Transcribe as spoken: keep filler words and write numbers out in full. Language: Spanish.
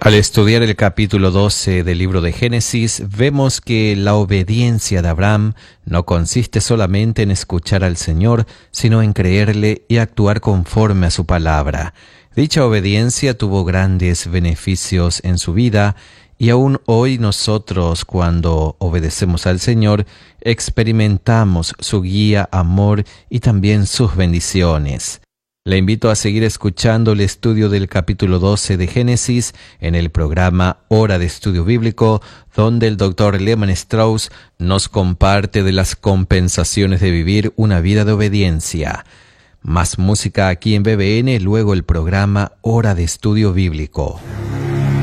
Al estudiar el capítulo doce del libro de Génesis, vemos que la obediencia de Abraham no consiste solamente en escuchar al Señor, sino en creerle y actuar conforme a su palabra. Dicha obediencia tuvo grandes beneficios en su vida, y aún hoy nosotros, cuando obedecemos al Señor, experimentamos su guía, amor y también sus bendiciones. Le invito a seguir escuchando el estudio del capítulo doce de Génesis en el programa Hora de Estudio Bíblico, donde el doctor Lehman Strauss nos comparte de las compensaciones de vivir una vida de obediencia. Más música aquí en B B N, luego el programa Hora de Estudio Bíblico.